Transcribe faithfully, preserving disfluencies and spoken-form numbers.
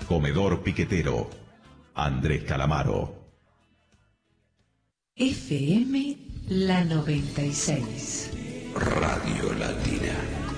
Comedor Piquetero. Andrés Calamaro. F M La noventa y seis. Radio Latina.